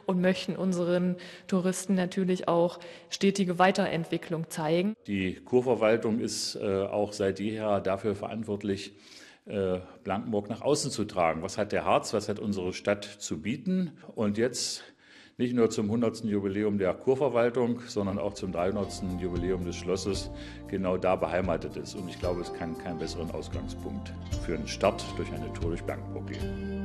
und möchten unseren Touristen natürlich auch stetige Weiterentwicklung zeigen. Die Kurverwaltung ist auch seit jeher dafür verantwortlich, Blankenburg nach außen zu tragen. Was hat der Harz, was hat unsere Stadt zu bieten? Und jetzt nicht nur zum 100. Jubiläum der Kurverwaltung, sondern auch zum 300. Jubiläum des Schlosses genau da beheimatet ist. Und ich glaube, es kann keinen besseren Ausgangspunkt für einen Start durch eine Tour durch Blankenburg geben.